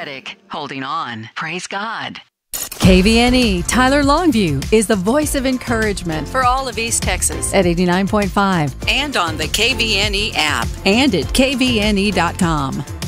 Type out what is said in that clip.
apathetic, holding on. Praise God. KVNE Tyler Longview is the voice of encouragement for all of East Texas at 89.5 and on the KVNE app and at kvne.com.